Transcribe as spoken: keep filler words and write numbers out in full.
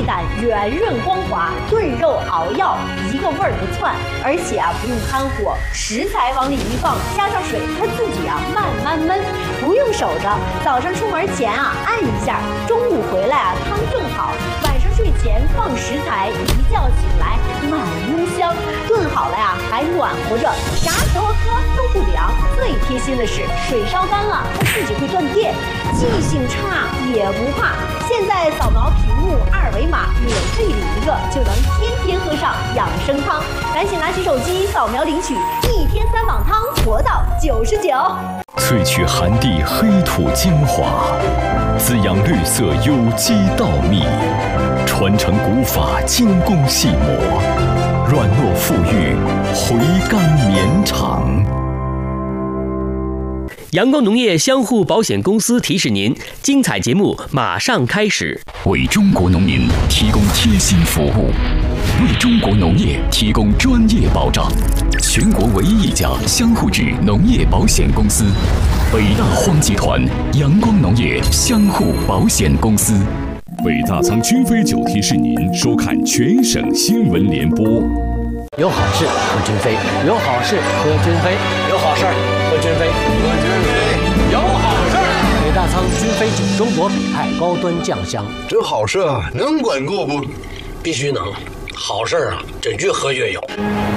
感圆润光滑，炖肉熬药一个味儿不窜，而且啊不用看火，食材往里一放，加上水，它自己啊慢慢焖，不用守着。早上出门前啊按一下，中午回来啊汤正好，晚上睡前放食材，一觉醒来满屋香，炖好了呀还暖和着，啥时候喝都不凉。最贴心的是水烧干了，它自己会断电，记性差也不怕。现在扫描屏幕二维码，免费领一个，就能天天喝上养生汤。赶紧拿起手机扫描领取，一天三碗汤，活到九十九。 萃取寒地黑土精华，滋养绿色有机稻米，传承古法精工细磨，软糯馥郁，回甘绵长。 阳光农业相互保险公司提示您，精彩节目马上开始。 为中国农民提供贴心服务，为中国农业提供专业保障。全国唯一一家相互制农业保险公司——北大荒集团阳光农业相互保险公司。 北大仓君飞酒提示您收看全省新闻联播。 有好事喝君飞，有好事喝君飞，有好事喝君飞，喝君飞，有好事。北大仓君飞酒，中国北派高端酱香。 这好事能管够不？ 必须能，好事啊，真越喝越有。